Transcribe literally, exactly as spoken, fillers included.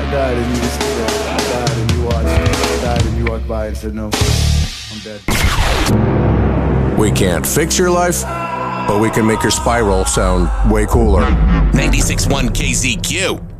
died and you just uh, died and you watched, died and you walked by and said, no, I'm dead. We can't fix your life, but we can make your spiral sound way cooler. ninety-six point one K Z Q.